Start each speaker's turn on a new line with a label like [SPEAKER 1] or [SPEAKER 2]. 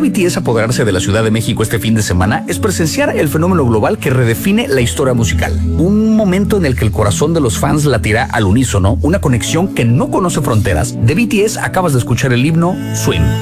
[SPEAKER 1] BTS apoderarse de la Ciudad de México este fin de semana es presenciar el fenómeno global que redefine la historia musical. Un momento en el que el corazón de los fans latirá al unísono, una conexión que no conoce fronteras. De BTS acabas de escuchar el himno Swim.